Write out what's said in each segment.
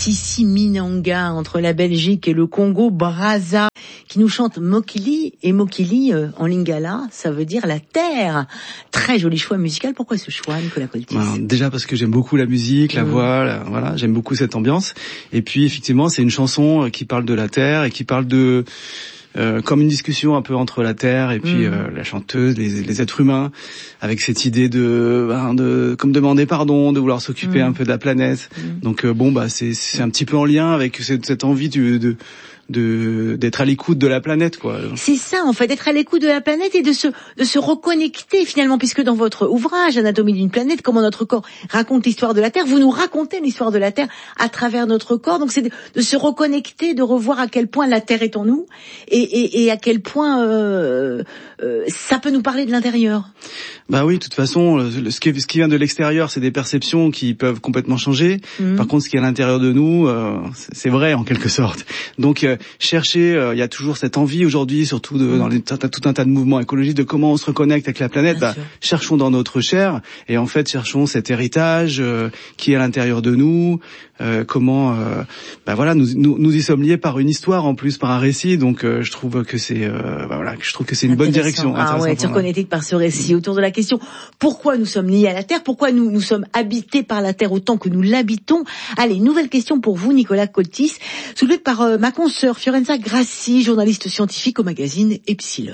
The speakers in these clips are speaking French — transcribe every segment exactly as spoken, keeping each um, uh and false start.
Sissi Minanga, entre la Belgique et le Congo, Brazza, qui nous chante Mokili. Et Mokili, euh, en lingala, ça veut dire la terre. Très joli choix musical. Pourquoi ce choix, Nicolas Coltis? Ben, déjà parce que j'aime beaucoup la musique, la mmh. voix, la, voilà, j'aime beaucoup cette ambiance. Et puis effectivement, c'est une chanson qui parle de la terre et qui parle de... Euh, comme une discussion un peu entre la terre et puis mmh. euh, la chanteuse, les, les êtres humains, avec cette idée de, ben, de comme demander pardon, de vouloir s'occuper mmh. un peu de la planète. Mmh. Donc euh, bon bah c'est c'est un petit peu en lien avec cette, cette envie de, de de d'être à l'écoute de la planète, quoi. C'est ça, en fait, d'être à l'écoute de la planète et de se de se reconnecter finalement, puisque dans votre ouvrage Anatomie d'une planète, comment notre corps raconte l'histoire de la Terre, vous nous racontez l'histoire de la Terre à travers notre corps. Donc c'est de, de se reconnecter, de revoir à quel point la Terre est en nous et et, et à quel point euh, euh, ça peut nous parler de l'intérieur. Bah oui, de toute façon, le, ce, qui, ce qui vient de l'extérieur, c'est des perceptions qui peuvent complètement changer. Mmh. Par contre, ce qui est à l'intérieur de nous, euh, c'est vrai en quelque sorte. Donc euh, chercher, il euh, y a toujours cette envie aujourd'hui, surtout de, mmh. dans les, tout un tas de mouvements écologiques, de comment on se reconnecte avec la planète. Bah, cherchons dans notre chair et en fait cherchons cet héritage euh, qui est à l'intérieur de nous. Euh, comment, euh, bah voilà, nous, nous nous y sommes liés par une histoire en plus, par un récit. Donc euh, je trouve que c'est, euh, bah voilà, je trouve que c'est une bonne direction. Ah ouais, être reconnecté par ce récit autour de la question pourquoi nous sommes liés à la Terre, pourquoi nous nous sommes habités par la Terre autant que nous l'habitons. Allez, nouvelle question pour vous, Nicolas Coltis, soulevée par euh, ma consoeur Fiorenza Grassi, journaliste scientifique au magazine Epsilon.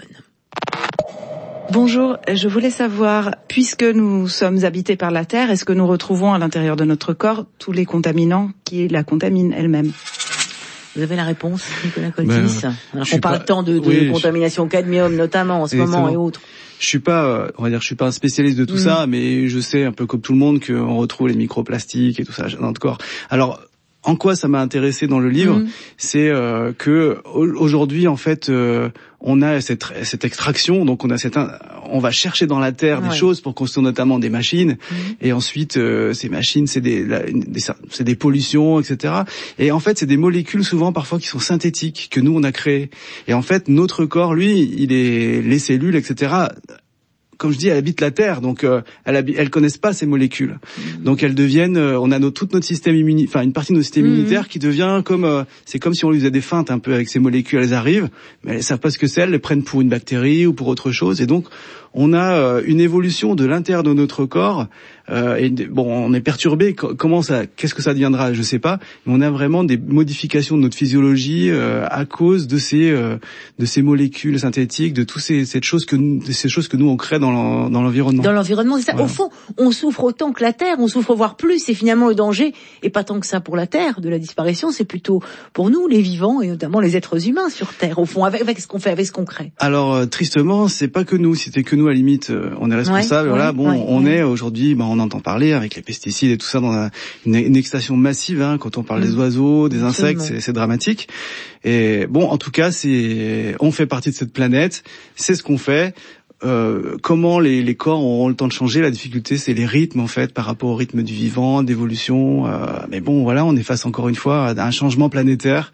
Bonjour, je voulais savoir, puisque nous sommes habités par la Terre, est-ce que nous retrouvons à l'intérieur de notre corps tous les contaminants qui la contaminent elle-même? Vous avez la réponse, Nicolas Coltis? Ben, Alors qu'on parle pas... tant de, de oui, contamination je... cadmium notamment en ce Exactement. moment et autres. Je suis pas, on va dire, je suis pas un spécialiste de tout mmh. ça, mais je sais un peu comme tout le monde qu'on retrouve les microplastiques et tout ça dans notre corps. Alors, en quoi ça m'a intéressé dans le livre, mmh. c'est euh, que aujourd'hui, en fait, euh, on a cette, cette extraction, donc on a cette, on va chercher dans la terre ouais. des choses pour construire notamment des machines, mmh. et ensuite euh, ces machines, c'est des, des, c'est des pollutions, et cetera. Et en fait, c'est des molécules souvent parfois qui sont synthétiques que nous on a créées. Et en fait, notre corps, lui, il est les cellules, et cetera. Comme je dis, elle habite la Terre, donc euh, elle habi- elles connaissent pas ces molécules. Mmh. Donc elles deviennent, euh, on a notre, tout notre système immunitaire, enfin une partie de notre système mmh. immunitaire qui devient comme, euh, c'est comme si on lui faisait des feintes un peu avec ces molécules. Elles arrivent, mais elles savent pas ce que c'est, elles les prennent pour une bactérie ou pour autre chose, et donc on a euh, une évolution de l'intérieur de notre corps. Euh, et bon, on est perturbé. Comment ça, qu'est-ce que ça deviendra, je sais pas. Mais on a vraiment des modifications de notre physiologie euh, à cause de ces euh, de ces molécules synthétiques, de toutes ces cette choses que nous, de ces choses que nous on crée dans l'en, dans l'environnement. Dans l'environnement, c'est ça. Voilà. Au fond, on souffre autant que la Terre, on souffre voire plus. Et finalement, le danger est pas tant que ça pour la Terre de la disparition, c'est plutôt pour nous, les vivants et notamment les êtres humains sur Terre. Au fond, avec, avec ce qu'on fait, avec ce qu'on crée. Alors euh, tristement, c'est pas que nous. C'était que nous à la limite, euh, on est responsable. Ouais, voilà. Ouais, bon, ouais, on ouais. est aujourd'hui. Ben, on entend parler avec les pesticides et tout ça dans la, une, une extraction massive. Hein, quand on parle mmh. des oiseaux, des insectes, c'est, c'est dramatique. Et bon, en tout cas, c'est, on fait partie de cette planète. C'est ce qu'on fait. Euh, comment les, les corps auront le temps de changer? La difficulté, c'est les rythmes en fait, par rapport au rythme du vivant, d'évolution. Euh, mais bon, voilà, on est face encore une fois à un changement planétaire.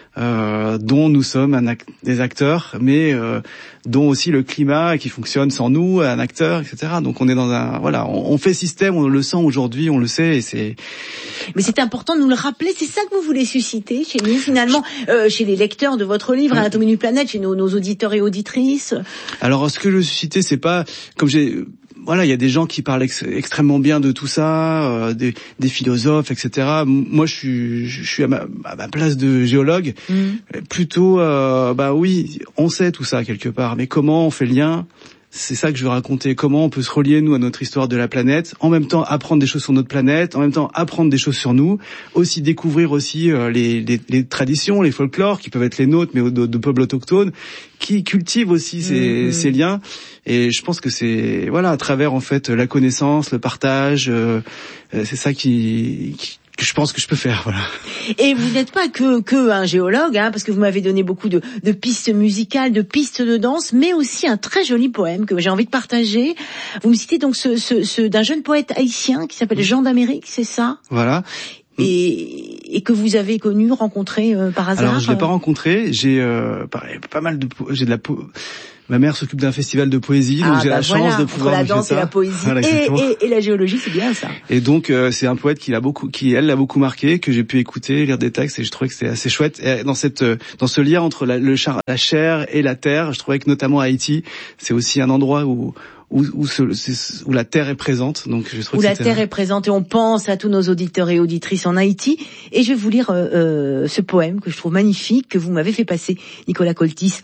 Euh, dont nous sommes un ac- des acteurs, mais euh, dont aussi le climat qui fonctionne sans nous, un acteur, et cetera. Donc on est dans un, voilà, on, on fait système, on le sent aujourd'hui, on le sait, et c'est. Mais c'est important de nous le rappeler. C'est ça que vous voulez susciter chez nous, finalement, euh, chez les lecteurs de votre livre, Anatomie d'une planète, chez nos, nos auditeurs et auditrices. Alors ce que je veux susciter, c'est pas comme j'ai. Voilà, il y a des gens qui parlent ex- extrêmement bien de tout ça, euh, des, des philosophes, et cetera. Moi, je suis, je suis à ma, à ma place de géologue. Mmh. Plutôt, euh, bah oui, on sait tout ça quelque part, mais comment on fait le lien? C'est ça que je veux raconter. Comment on peut se relier, nous, à notre histoire de la planète, en même temps apprendre des choses sur notre planète, en même temps apprendre des choses sur nous, aussi découvrir aussi euh, les, les, les traditions, les folklores qui peuvent être les nôtres, mais de, de peuples autochtones, qui cultivent aussi ces, mmh. ces liens. Et je pense que c'est, voilà, à travers en fait la connaissance, le partage, euh, c'est ça qui, qui que je pense que je peux faire, voilà. Et vous n'êtes pas que que un géologue, hein, parce que vous m'avez donné beaucoup de, de pistes musicales, de pistes de danse, mais aussi un très joli poème que j'ai envie de partager. Vous me citez donc ce, ce, ce d'un jeune poète haïtien qui s'appelle Jean d'Amérique, c'est ça? Voilà. Et, et que vous avez connu, rencontré euh, par hasard. Alors je l'ai pas rencontré. J'ai euh, pas, pas mal de, j'ai de la Ma mère s'occupe d'un festival de poésie, donc ah, j'ai bah la voilà, chance de pouvoir entre la danse ça. et la poésie voilà, et, et, et la géologie, c'est bien ça. Et donc euh, c'est un poète qui l'a beaucoup, qui elle l'a beaucoup marqué, que j'ai pu écouter, lire des textes, et je trouvais que c'était assez chouette. Et dans cette, dans ce lien entre la, le char, la chair et la terre, je trouvais que notamment Haïti, c'est aussi un endroit où où, où, ce, où la terre est présente. Donc je trouve où que la terre un... est présente, et on pense à tous nos auditeurs et auditrices en Haïti. Et je vais vous lire euh, euh, ce poème que je trouve magnifique, que vous m'avez fait passer, Nicolas Coltis.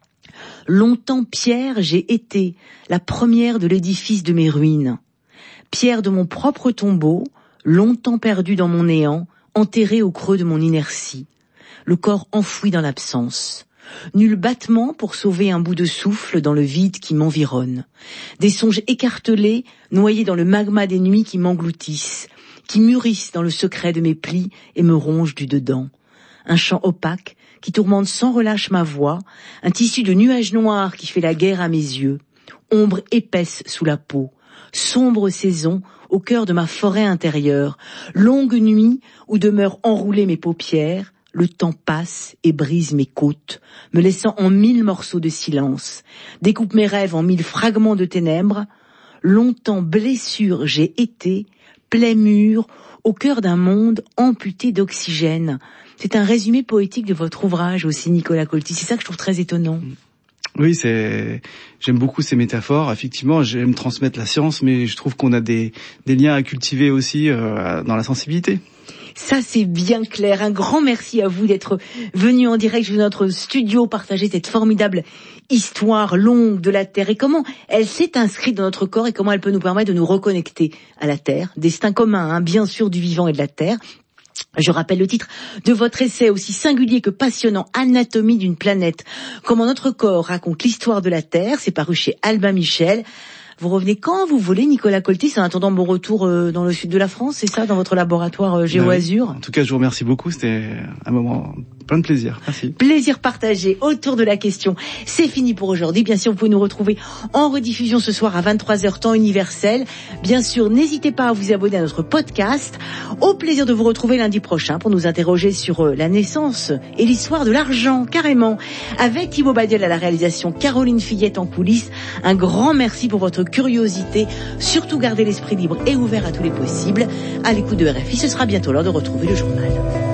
Longtemps pierre j'ai été, la première de l'édifice de mes ruines. Pierre de mon propre tombeau, longtemps perdu dans mon néant, enterré au creux de mon inertie. Le corps enfoui dans l'absence. Nul battement pour sauver un bout de souffle dans le vide qui m'environne. Des songes écartelés, noyés dans le magma des nuits qui m'engloutissent, qui mûrissent dans le secret de mes plis et me rongent du dedans. Un chant opaque qui tourmente sans relâche ma voix, un tissu de nuages noirs qui fait la guerre à mes yeux, ombre épaisse sous la peau, sombre saison au cœur de ma forêt intérieure, longue nuit où demeurent enroulées mes paupières, le temps passe et brise mes côtes, me laissant en mille morceaux de silence, découpe mes rêves en mille fragments de ténèbres. Longtemps blessure j'ai été, plaie mûre, au cœur d'un monde amputé d'oxygène. C'est un résumé poétique de votre ouvrage aussi, Nicolas Coltis. C'est ça que je trouve très étonnant. Oui, c'est, j'aime beaucoup ces métaphores. Effectivement, j'aime transmettre la science, mais je trouve qu'on a des, des liens à cultiver aussi euh, dans la sensibilité. Ça, c'est bien clair. Un grand merci à vous d'être venu en direct de notre studio partager cette formidable histoire longue de la Terre et comment elle s'est inscrite dans notre corps et comment elle peut nous permettre de nous reconnecter à la Terre. Destin commun, hein, bien sûr, du vivant et de la Terre. Je rappelle le titre de votre essai aussi singulier que passionnant, Anatomie d'une planète. Comment notre corps raconte l'histoire de la Terre. C'est paru chez Albin Michel. Vous revenez quand vous voulez, Nicolas Coltis, en attendant bon retour euh, dans le sud de la France, c'est ça, dans votre laboratoire euh, GeoAzur. En tout cas, je vous remercie beaucoup. C'était un moment plein de plaisir. Merci. Plaisir partagé autour de la question. C'est fini pour aujourd'hui. Bien sûr, vous pouvez nous retrouver en rediffusion ce soir à vingt-trois heures temps universel. Bien sûr, n'hésitez pas à vous abonner à notre podcast. Au plaisir de vous retrouver lundi prochain pour nous interroger sur euh, la naissance et l'histoire de l'argent, carrément. Avec Thibaut Badiel à la réalisation, Caroline Fillette en coulisses. Un grand merci pour votre curiosité. Surtout gardez l'esprit libre et ouvert à tous les possibles. À l'écoute de R F I, ce sera bientôt l'heure de retrouver le journal.